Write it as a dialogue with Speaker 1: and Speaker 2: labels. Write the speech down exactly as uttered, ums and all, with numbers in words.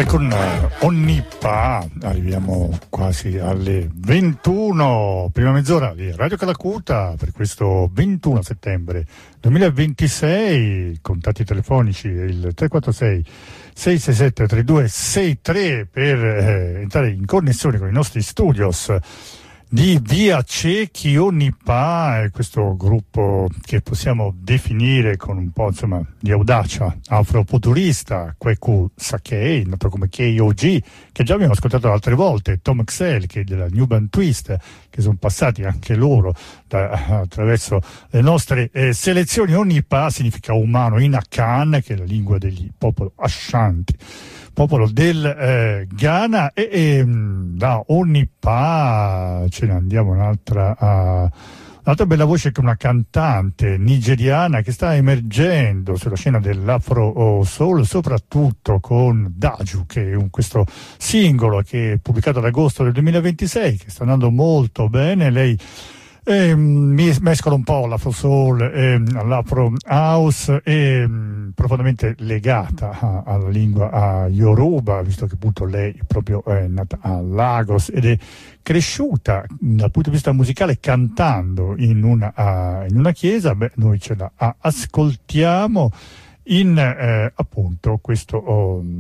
Speaker 1: E con uh, Onnipa arriviamo quasi alle ventuno, prima mezz'ora di Radio Calacuta per questo ventuno settembre duemilaventisei. Contatti telefonici il tre quattro sei sei sei sette tre due sei tre per eh, entrare in connessione con i nostri studios di Via Cecchi Onnipa, questo gruppo che possiamo definire con un po' insomma di audacia afrofuturista, Kweku Sakei, noto come K O G, che già abbiamo ascoltato altre volte, Tom Xell, che è della New Band Twist, che sono passati anche loro da, attraverso le nostre eh, selezioni. Onnipa significa umano in Akan, che è la lingua degli popoli Ashanti, popolo del eh, Ghana, e, e da Onnipa ce ne andiamo un'altra, uh, un'altra bella voce, che è una cantante nigeriana che sta emergendo sulla scena dell'Afro Soul, soprattutto con Daju, che è un, questo singolo che è pubblicato ad agosto del duemilaventisei, che sta andando molto bene. Lei Eh, mi mescola un po' l'Afro Soul e l'Afro House, e mh, profondamente legata a, alla lingua a Yoruba, visto che appunto lei proprio è nata a Lagos ed è cresciuta dal punto di vista musicale cantando in una, uh, in una chiesa. Beh, noi ce la uh, ascoltiamo in eh, appunto questo oh,